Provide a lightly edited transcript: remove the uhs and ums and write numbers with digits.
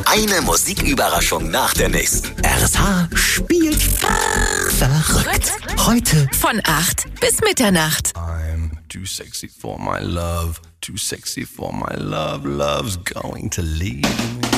Eine Musiküberraschung nach der nächsten. RSH spielt verrückt. Heute von 8 bis Mitternacht. I'm too sexy for my love, too sexy for my love, love's going to leave me.